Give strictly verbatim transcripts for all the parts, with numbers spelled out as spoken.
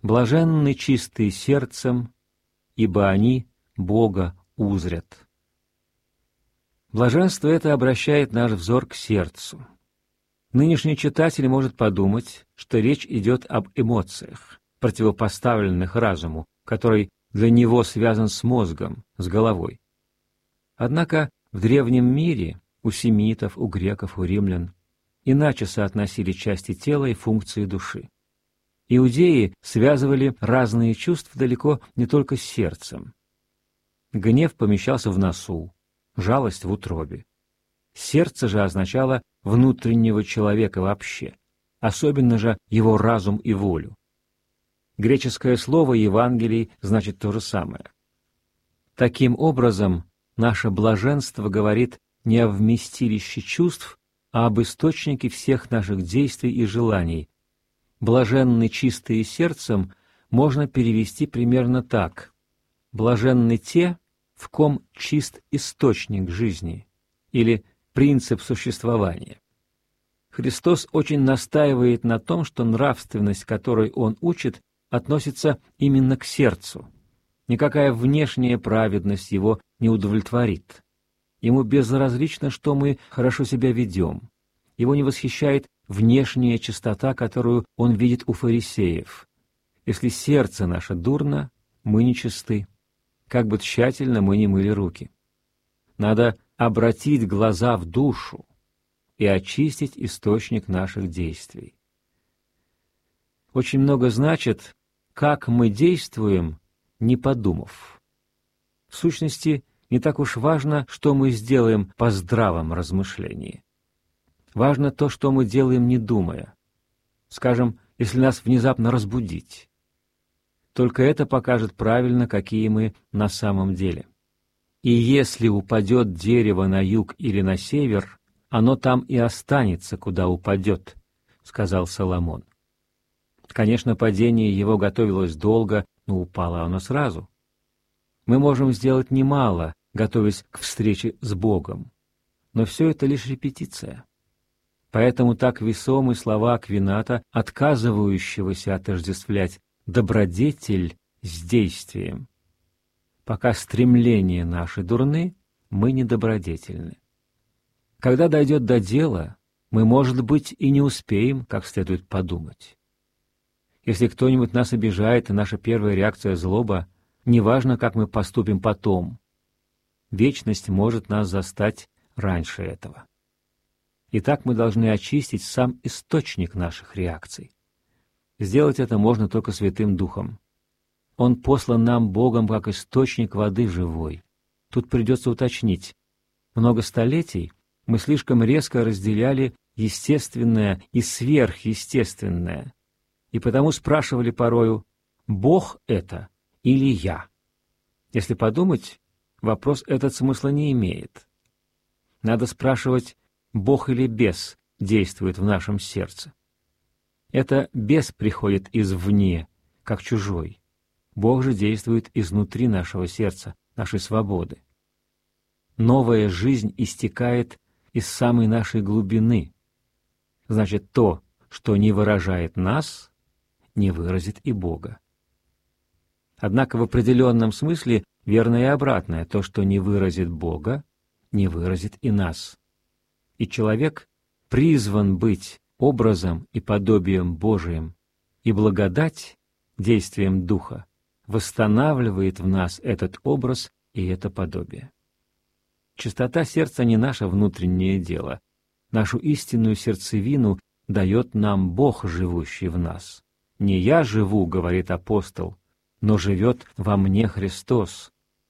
Блаженны чистые сердцем, ибо они Бога узрят. Блаженство это обращает наш взор к сердцу. Нынешний читатель может подумать, что речь идет об эмоциях, противопоставленных разуму, который для него связан с мозгом, с головой. Однако в древнем мире у семитов, у греков, у римлян иначе соотносили части тела и функции души. Иудеи связывали разные чувства далеко не только с сердцем. Гнев помещался в носу, жалость в утробе. Сердце же означало внутреннего человека вообще, особенно же его разум и волю. Греческое слово «Евангелий» значит то же самое. Таким образом, наше блаженство говорит не о вместилище чувств, а об источнике всех наших действий и желаний. «Блаженны чистые сердцем» можно перевести примерно так: «Блаженны те, в ком чист источник жизни» или принцип существования. Христос очень настаивает на том, что нравственность, которой Он учит, относится именно к сердцу. Никакая внешняя праведность Его не удовлетворит. Ему безразлично, что мы хорошо себя ведем. Его не восхищает внешняя чистота, которую Он видит у фарисеев. Если сердце наше дурно, мы нечисты, как бы тщательно мы ни мыли руки. Надо обратить глаза в душу и очистить источник наших действий. Очень много значит, как мы действуем, не подумав. В сущности, не так уж важно, что мы сделаем по здравом размышлении. Важно то, что мы делаем, не думая. Скажем, если нас внезапно разбудить. Только это покажет правильно, какие мы на самом деле. И если упадет дерево на юг или на север, оно там и останется, куда упадет, — сказал Соломон. Конечно, падение его готовилось долго, но упало оно сразу. Мы можем сделать немало, готовясь к встрече с Богом, но все это лишь репетиция. Поэтому так весомы слова Аквината, отказывающегося отождествлять добродетель с действием. Пока стремления наши дурны, мы недобродетельны. Когда дойдет до дела, мы, может быть, и не успеем как следует подумать. Если кто-нибудь нас обижает, и наша первая реакция — злоба, неважно, как мы поступим потом. Вечность может нас застать раньше этого. Итак, мы должны очистить сам источник наших реакций. Сделать это можно только Святым Духом. Он послан нам Богом как источник воды живой. Тут придется уточнить. Много столетий мы слишком резко разделяли естественное и сверхъестественное, и потому спрашивали порою: «Бог это или я?» Если подумать, вопрос этот смысла не имеет. Надо спрашивать: Бог или бес действует в нашем сердце? Это бес приходит извне, как чужой. Бог же действует изнутри нашего сердца, нашей свободы. Новая жизнь истекает из самой нашей глубины. Значит, то, что не выражает нас, не выразит и Бога. Однако в определенном смысле верно и обратное: то, что не выразит Бога, не выразит и нас. И человек призван быть образом и подобием Божиим, и благодать, действием Духа, восстанавливает в нас этот образ и это подобие. Чистота сердца не наше внутреннее дело. Нашу истинную сердцевину дает нам Бог, живущий в нас. «Не я живу, — говорит апостол, — но живет во мне Христос».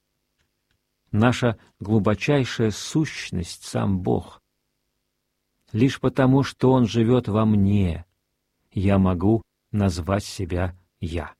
Наша глубочайшая сущность — сам Бог. Лишь потому, что Он живет во мне, я могу назвать себя «я».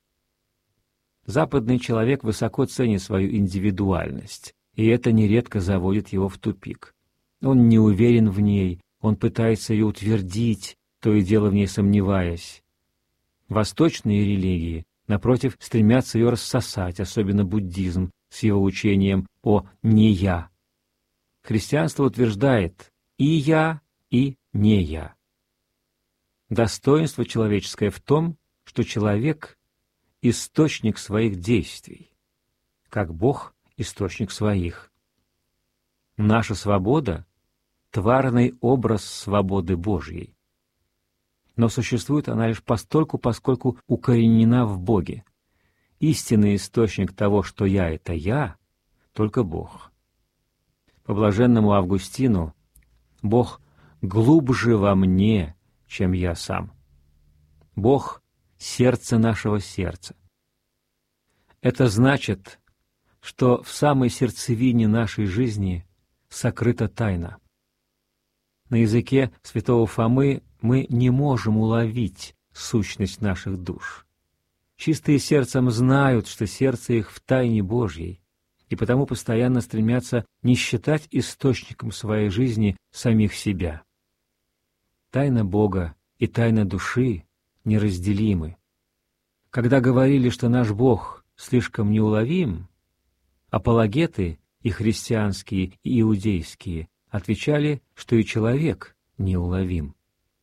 Западный человек высоко ценит свою индивидуальность, и это нередко заводит его в тупик. Он не уверен в ней, он пытается ее утвердить, то и дело в ней сомневаясь. Восточные религии, напротив, стремятся ее рассосать, особенно буддизм с его учением о «не я». Христианство утверждает «и я», и «не я». Достоинство человеческое в том, что человек источник своих действий, как Бог — источник своих. Наша свобода — тварный образ свободы Божьей. Но существует она лишь постольку, поскольку укоренена в Боге. Истинный источник того, что «я» — это «я», только Бог. По блаженному Августину, Бог глубже во мне, чем я сам. Бог — сердце нашего сердца. Это значит, что в самой сердцевине нашей жизни сокрыта тайна. На языке святого Фомы мы не можем уловить сущность наших душ. Чистые сердцем знают, что сердце их в тайне Божьей, и потому постоянно стремятся не считать источником своей жизни самих себя. Тайна Бога и тайна души неразделимы. Когда говорили, что наш Бог слишком неуловим, апологеты, и христианские, и иудейские, отвечали, что и человек неуловим.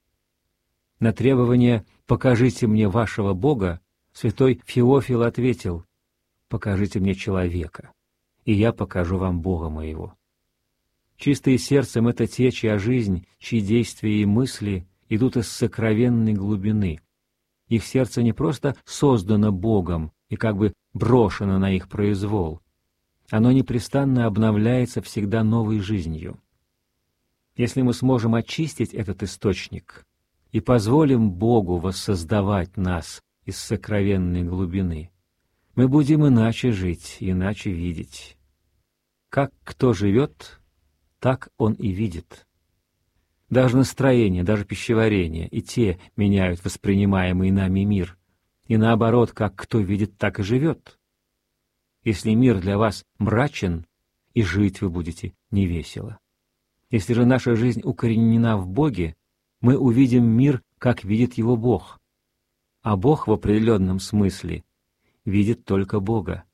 На требование «покажите мне вашего Бога» святой Феофил ответил: «Покажите мне человека, и я покажу вам Бога моего». Чистые сердцем — это те, чья жизнь, чьи действия и мысли идут из сокровенной глубины. Их сердце не просто создано Богом и как бы брошено на их произвол. Оно непрестанно обновляется всегда новой жизнью. Если мы сможем очистить этот источник и позволим Богу воссоздавать нас из сокровенной глубины, мы будем иначе жить, иначе видеть. Как кто живет, так он и видит. Даже настроение, даже пищеварение, и те меняют воспринимаемый нами мир. И наоборот, как кто видит, так и живет. Если мир для вас мрачен, и жить вы будете невесело. Если же наша жизнь укоренена в Боге, мы увидим мир, как видит его Бог. А Бог в определенном смысле видит только Бога.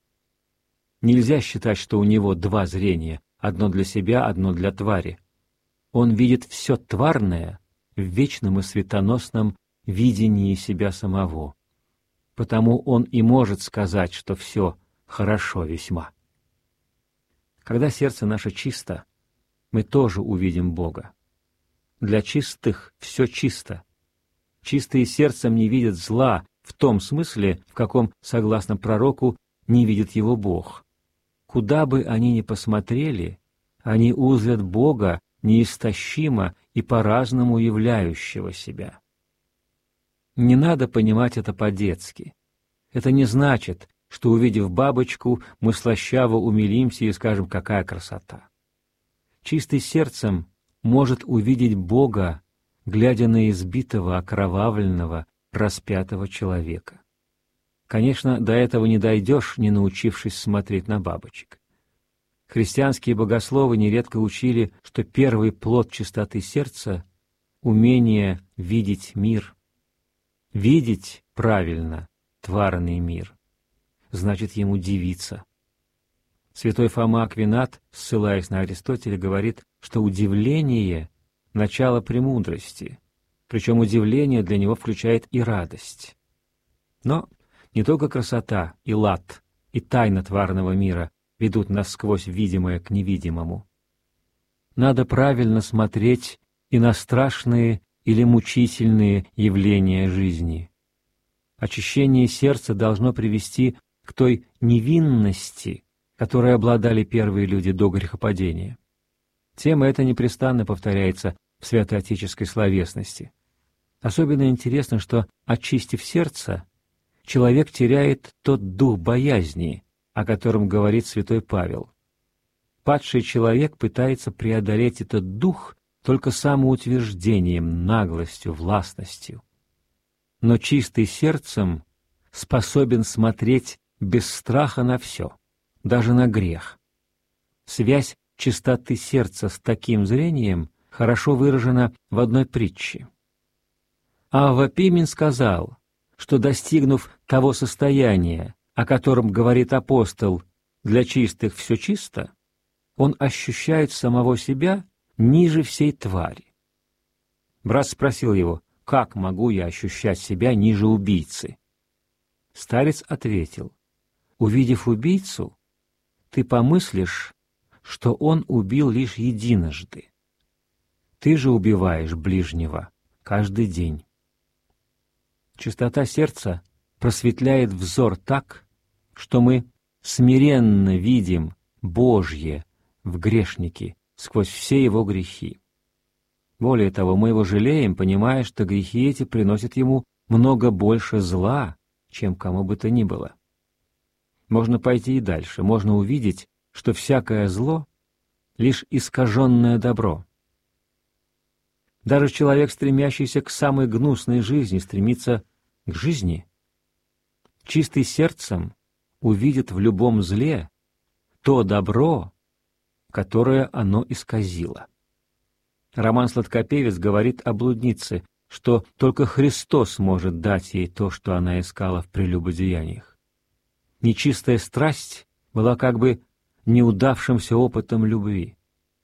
Нельзя считать, что у него два зрения, одно для себя, одно для твари. Он видит все тварное в вечном и светоносном видении себя самого. Потому он и может сказать, что все хорошо весьма. Когда сердце наше чисто, мы тоже увидим Бога. Для чистых все чисто. Чистые сердцем не видят зла в том смысле, в каком, согласно пророку, не видит его Бог. Куда бы они ни посмотрели, они узрят Бога неистощимо и по-разному являющего себя. Не надо понимать это по-детски. Это не значит, что, увидев бабочку, мы слащаво умилимся и скажем: «Какая красота!» Чистый сердцем может увидеть Бога, глядя на избитого, окровавленного, распятого человека. Конечно, до этого не дойдешь, не научившись смотреть на бабочек. Христианские богословы нередко учили, что первый плод чистоты сердца — умение видеть мир. Видеть правильно тварный мир значит ему дивиться. Святой Фома Аквинат, ссылаясь на Аристотеля, говорит, что удивление — начало премудрости, причем удивление для него включает и радость. Но не только красота и лад, и тайна тварного мира ведут нас сквозь видимое к невидимому. Надо правильно смотреть и на страшные или мучительные явления жизни. Очищение сердца должно привести к той невинности, которой обладали первые люди до грехопадения. Тема эта непрестанно повторяется в святоотеческой словесности. Особенно интересно, что, очистив сердце, человек теряет тот дух боязни, о котором говорит святой Павел. Падший человек пытается преодолеть этот дух только самоутверждением, наглостью, властностью. Но чистый сердцем способен смотреть без страха на все, даже на грех. Связь чистоты сердца с таким зрением хорошо выражена в одной притче. Авва Пимен сказал, что, достигнув того состояния, о котором говорит апостол, «для чистых все чисто», он ощущает самого себя ниже всей твари. Брат спросил его: «Как могу я ощущать себя ниже убийцы?» Старец ответил: «Увидев убийцу, ты помыслишь, что он убил лишь единожды. Ты же убиваешь ближнего каждый день». Чистота сердца просветляет взор так, что мы смиренно видим Божье в грешнике сквозь все его грехи. Более того, мы его жалеем, понимая, что грехи эти приносят ему много больше зла, чем кому бы то ни было. Можно пойти и дальше, можно увидеть, что всякое зло — лишь искаженное добро. Даже человек, стремящийся к самой гнусной жизни, стремится к жизни. Чистый сердцем увидит в любом зле то добро, которое оно исказило. Роман «Сладкопевец» говорит о блуднице, что только Христос может дать ей то, что она искала в прелюбодеяниях. Нечистая страсть была как бы неудавшимся опытом любви.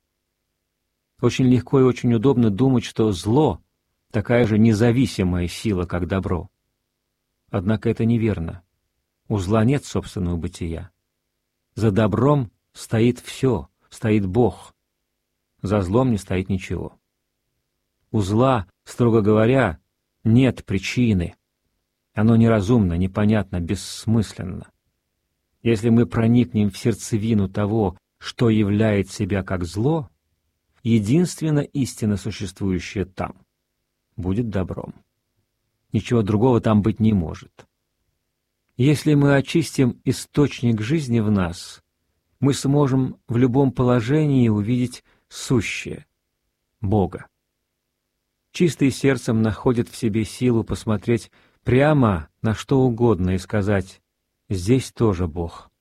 Очень легко и очень удобно думать, что зло — такая же независимая сила, как добро. Однако это неверно. У зла нет собственного бытия. За добром стоит все, стоит Бог. За злом не стоит ничего. У зла, строго говоря, нет причины. Оно неразумно, непонятно, бессмысленно. Если мы проникнем в сердцевину того, что являет себя как зло, единственно истина, существующая там, будет добром. Ничего другого там быть не может. Если мы очистим источник жизни в нас, мы сможем в любом положении увидеть сущее — Бога. Чистый сердцем находит в себе силу посмотреть прямо на что угодно и сказать: «Здесь тоже Бог».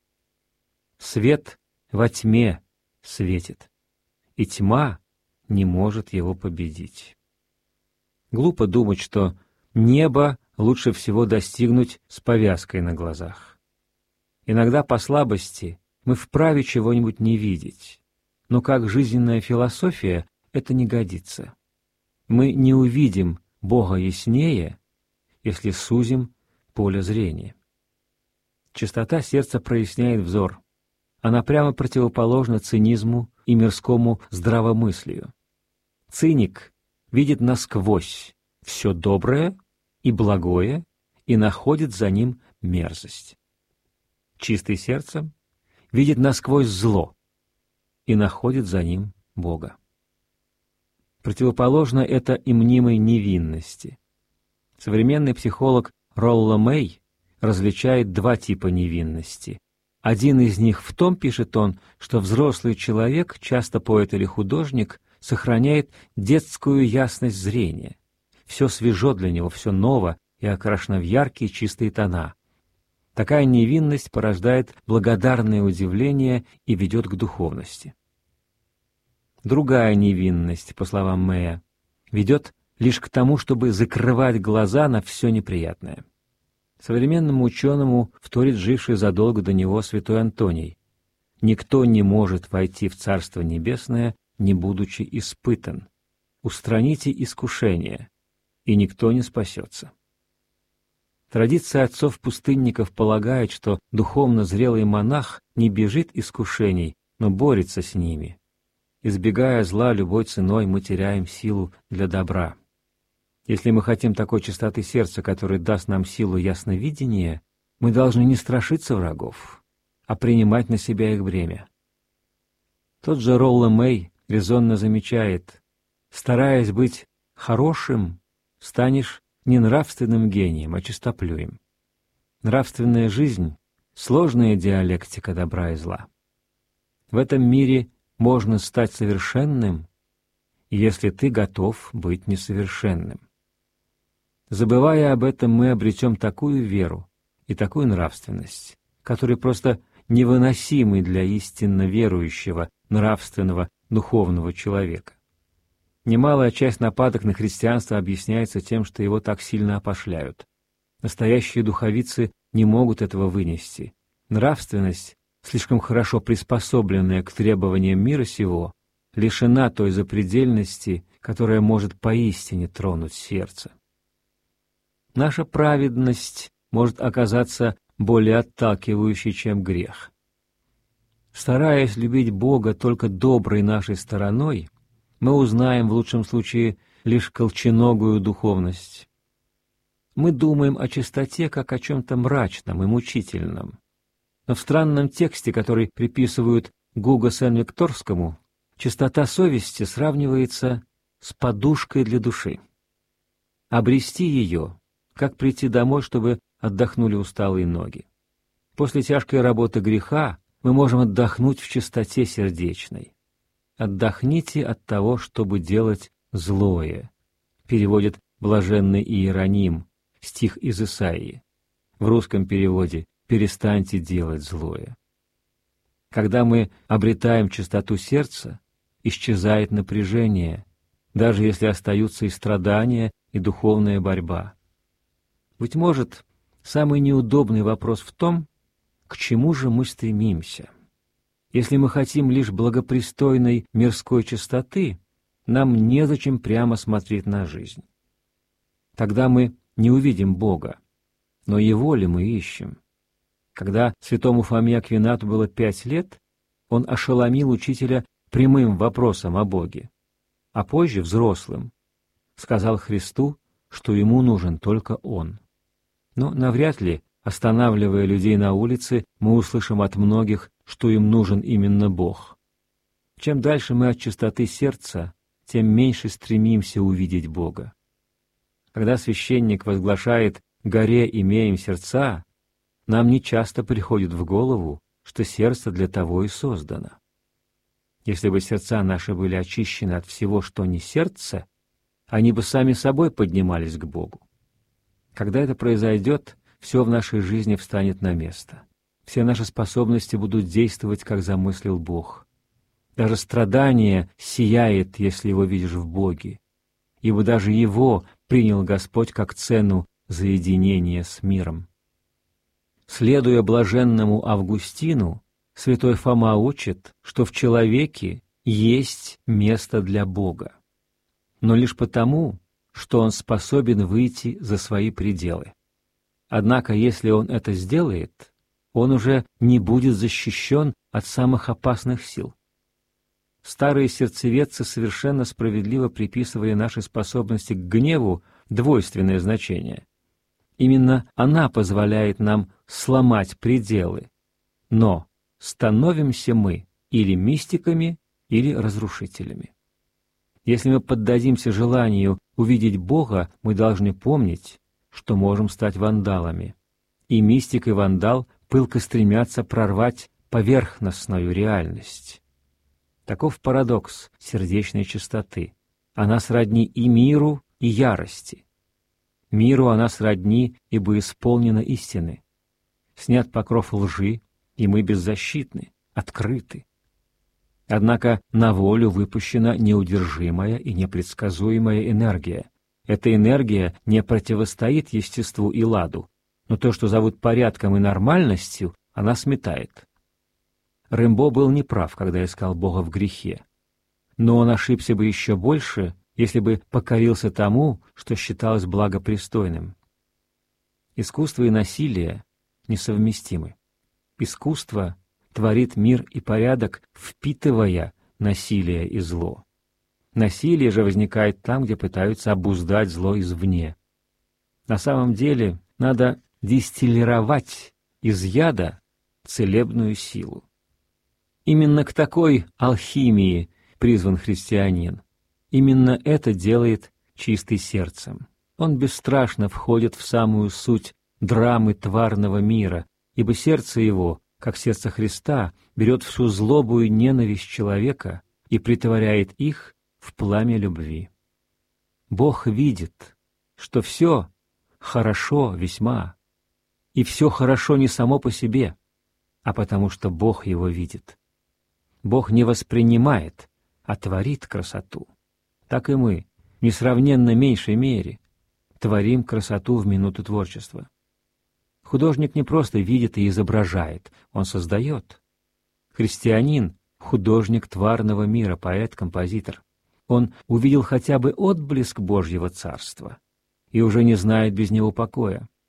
Свет во тьме светит, и тьма не может его победить. Глупо думать, что небо лучше всего достигнуть с повязкой на глазах. Иногда по слабости мы вправе чего-нибудь не видеть, но как жизненная философия это не годится. Мы не увидим Бога яснее, если сузим поле зрения. Чистота сердца проясняет взор. Она прямо противоположна цинизму и мирскому здравомыслию. Циник видит насквозь все доброе и благое и находит за ним мерзость. Чистый сердцем видит насквозь зло и находит за ним Бога. Противоположно это и мнимой невинности. Современный психолог Ролло Мэй различает два типа невинности. Один из них в том, пишет он, что взрослый человек, часто поэт или художник, сохраняет детскую ясность зрения. Все свежо для него, все ново и окрашено в яркие чистые тона. Такая невинность порождает благодарное удивление и ведет к духовности. Другая невинность, по словам Мэя, ведет лишь к тому, чтобы закрывать глаза на все неприятное. Современному ученому вторит живший задолго до него святой Антоний: «Никто не может войти в Царство Небесное, не будучи испытан. Устраните искушение, и никто не спасется». Традиция отцов-пустынников полагает, что духовно зрелый монах не бежит искушений, но борется с ними. Избегая зла любой ценой, мы теряем силу для добра. Если мы хотим такой чистоты сердца, которая даст нам силу ясновидения, мы должны не страшиться врагов, а принимать на себя их бремя. Тот же Ролло Мэй резонно замечает: стараясь быть хорошим, станешь не нравственным гением, а чистоплюем. Нравственная жизнь — сложная диалектика добра и зла. В этом мире можно стать совершенным, если ты готов быть несовершенным. Забывая об этом, мы обретем такую веру и такую нравственность, которые просто невыносимы для истинно верующего, нравственного, духовного человека. Немалая часть нападок на христианство объясняется тем, что его так сильно опошляют. Настоящие духовицы не могут этого вынести. Нравственность, слишком хорошо приспособленная к требованиям мира сего, лишена той запредельности, которая может поистине тронуть сердце. Наша праведность может оказаться более отталкивающей, чем грех. Стараясь любить Бога только доброй нашей стороной, мы узнаем в лучшем случае лишь колченогую духовность. Мы думаем о чистоте как о чем-то мрачном и мучительном. Но в странном тексте, который приписывают Гуго Сен-Викторскому, чистота совести сравнивается с подушкой для души. Обрести ее, как прийти домой, чтобы отдохнули усталые ноги. После тяжкой работы греха мы можем отдохнуть в чистоте сердечной. «Отдохните от того, чтобы делать злое», переводит блаженный Иероним, стих из Исаии. В русском переводе «перестаньте делать злое». Когда мы обретаем чистоту сердца, исчезает напряжение, даже если остаются и страдания, и духовная борьба. Быть может, самый неудобный вопрос в том, к чему же мы стремимся. Если мы хотим лишь благопристойной мирской чистоты, нам незачем прямо смотреть на жизнь. Тогда мы не увидим Бога, но Его ли мы ищем? Когда святому Фоме Аквинату было пять лет, он ошеломил учителя прямым вопросом о Боге, а позже, взрослым, сказал Христу, что ему нужен только Он. Но навряд ли, останавливая людей на улице, мы услышим от многих, что им нужен именно Бог. Чем дальше мы от чистоты сердца, тем меньше стремимся увидеть Бога. Когда священник возглашает «горе имеем сердца», нам нечасто приходит в голову, что сердце для того и создано. Если бы сердца наши были очищены от всего, что не сердце, они бы сами собой поднимались к Богу. Когда это произойдет, все в нашей жизни встанет на место. Все наши способности будут действовать, как замыслил Бог. Даже страдание сияет, если его видишь в Боге, ибо даже его принял Господь как цену за единение с миром. Следуя блаженному Августину, святой Фома учит, что в человеке есть место для Бога, но лишь потому, что он способен выйти за свои пределы. Однако, если он это сделает, он уже не будет защищен от самых опасных сил. Старые сердцеведцы совершенно справедливо приписывали нашей способности к гневу двойственное значение. Именно она позволяет нам сломать пределы. Но становимся мы или мистиками, или разрушителями. Если мы поддадимся желанию увидеть Бога, мы должны помнить, что можем стать вандалами. И мистик, и вандал пылко стремятся прорвать поверхностную реальность. Таков парадокс сердечной чистоты. Она сродни и миру, и ярости. Миру она сродни, ибо исполнена истины. Снят покров лжи, и мы беззащитны, открыты. Однако на волю выпущена неудержимая и непредсказуемая энергия. Эта энергия не противостоит естеству и ладу, но то, что зовут порядком и нормальностью, она сметает. Рэмбо был неправ, когда искал Бога в грехе, но он ошибся бы еще больше, если бы покорился тому, что считалось благопристойным. Искусство и насилие несовместимы. Искусство творит мир и порядок, впитывая насилие и зло. Насилие же возникает там, где пытаются обуздать зло извне. На самом деле надо дистиллировать из яда целебную силу. Именно к такой алхимии призван христианин. Именно это делает чистый сердцем. Он бесстрашно входит в самую суть драмы тварного мира, ибо сердце его, как сердце Христа, берет всю злобу и ненависть человека и претворяет их в пламя любви. Бог видит, что все хорошо весьма, и все хорошо не само по себе, а потому что Бог его видит. Бог не воспринимает, а творит красоту. Так и мы, в несравненно меньшей мере, творим красоту в минуту творчества. Художник не просто видит и изображает, он создает. Христианин — художник тварного мира, поэт, композитор. Он увидел хотя бы отблеск Божьего Царства и уже не знает без него покоя.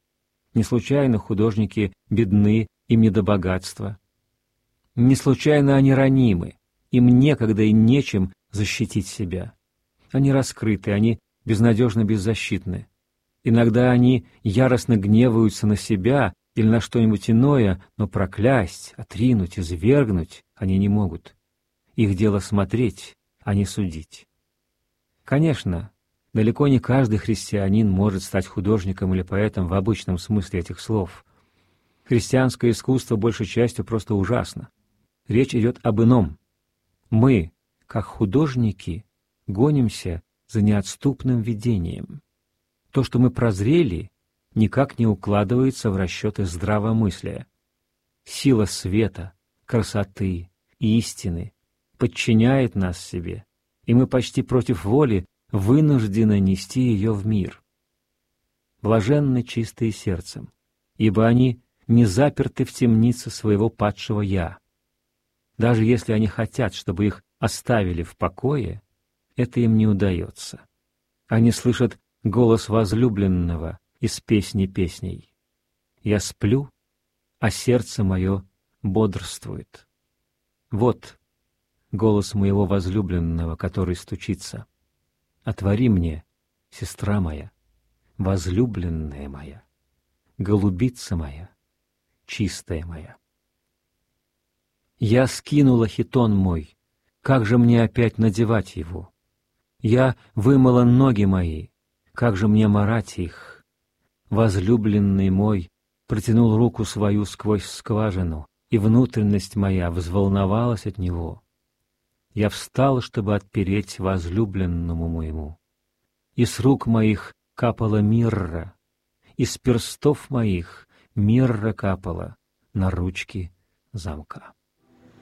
Не случайно художники бедны, им не до богатства. Не случайно они ранимы, им некогда и нечем защитить себя. Они раскрыты, они безнадежно беззащитны. Иногда они яростно гневаются на себя или на что-нибудь иное, но проклясть, отринуть, извергнуть они не могут. Их дело смотреть, а не судить. Конечно, далеко не каждый христианин может стать художником или поэтом в обычном смысле этих слов. Христианское искусство большей частью просто ужасно. Речь идет об ином. Мы, как художники, гонимся за неотступным видением. То, что мы прозрели, никак не укладывается в расчеты здравомыслия. Сила света, красоты, истины подчиняет нас себе, и мы почти против воли вынуждены нести ее в мир. Блаженны чистые сердцем, ибо они не заперты в темнице своего падшего «я». Даже если они хотят, чтобы их оставили в покое, это им не удается. Они слышат голос возлюбленного из песни песней. «Я сплю, а сердце мое бодрствует». Вот голос моего возлюбленного, который стучится. «Отвори мне, сестра моя, возлюбленная моя, голубица моя, чистая моя». Я скинула хитон мой, как же мне опять надевать его? Я вымыла ноги мои, как же мне марать их? Возлюбленный мой протянул руку свою сквозь скважину, и внутренность моя взволновалась от него. Я встала, чтобы отпереть возлюбленному моему. И с рук моих капала мирра, из перстов моих мирра капала на ручки замка.